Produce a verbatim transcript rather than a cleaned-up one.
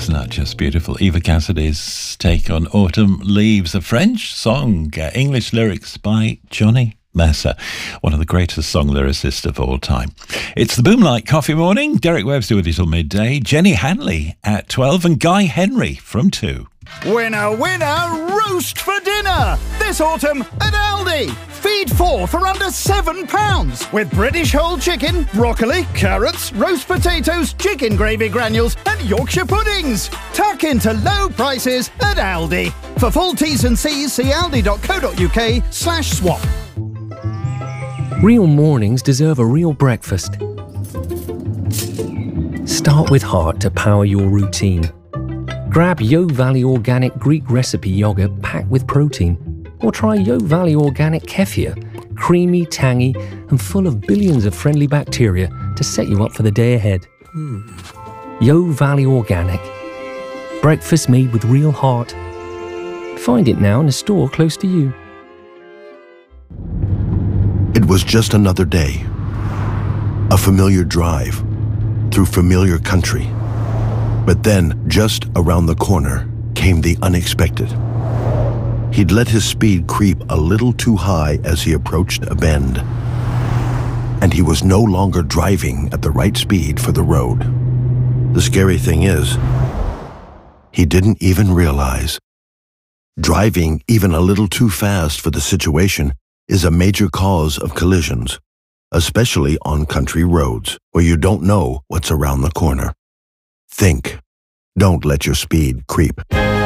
Isn't that just beautiful? Eva Cassidy's take on Autumn Leaves, a French song, uh, English lyrics by Johnny Mercer, one of the greatest song lyricists of all time. It's the Boomlight Coffee Morning. Derek Webster with you till midday, Jenny Hanley at twelve, and Guy Henry from two. Winner, winner, roast for dinner! This autumn at Aldi. Feed four for under seven pounds with British whole chicken, broccoli, carrots, roast potatoes, chicken gravy granules and Yorkshire puddings. Tuck into low prices at Aldi. For full T's and C's, see aldi.co.uk slash swap. Real mornings deserve a real breakfast. Start with heart to power your routine. Grab Yo Valley Organic Greek recipe yogurt packed with protein. Or try Yo Valley Organic Kefir, creamy, tangy, and full of billions of friendly bacteria to set you up for the day ahead. Mm. Yo Valley Organic. Breakfast made with real heart. Find it now in a store close to you. It was just another day. A familiar drive through familiar country. But then, just around the corner, came the unexpected. He'd let his speed creep a little too high as he approached a bend. And he was no longer driving at the right speed for the road. The scary thing is, he didn't even realize. Driving even a little too fast for the situation is a major cause of collisions, especially on country roads where you don't know what's around the corner. Think. Don't let your speed creep.